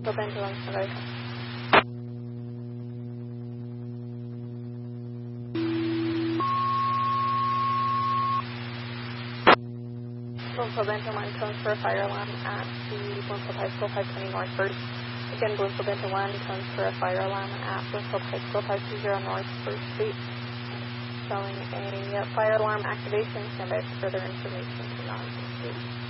Bento 1, standby. Bloomfield Bento 1, tones for a fire alarm at the Bloomfield High School 520 North First. Again, Bloomfield Bento 1, tones for a fire alarm at Bloomfield High School 520 North First Street. Showing a fire alarm activation. Stand by for further information to non-complete.